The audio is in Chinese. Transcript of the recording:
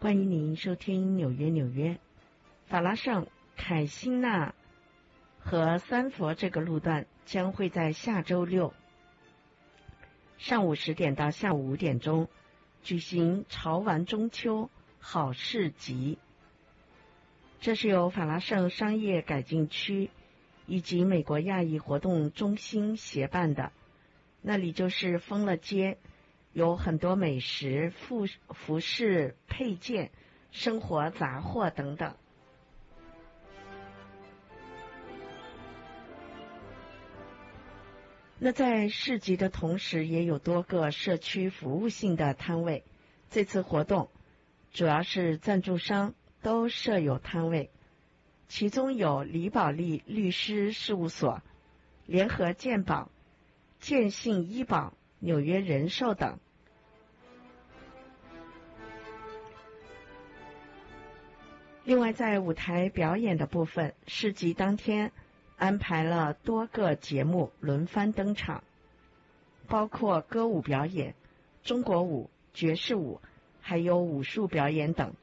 欢迎您收听纽约。法拉盛、凯辛纳和三佛这个路段将会在下周六上午10点到下午5点钟举行潮玩中秋好市集。这是由法拉盛商业改进区以及美国亚裔活动中心协办的，那里就是封了街，有很多美食、服饰、配件、生活杂货等等。那在市集的同时，也有多个社区服务性的摊位。这次活动主要是赞助商都设有摊位，其中有李宝利律师事务所、联合健保、建信医保、纽约人寿等。另外，在舞台表演的部分，市集当天安排了多个节目轮番登场，包括歌舞表演、中国舞、爵士舞，还有武术表演等。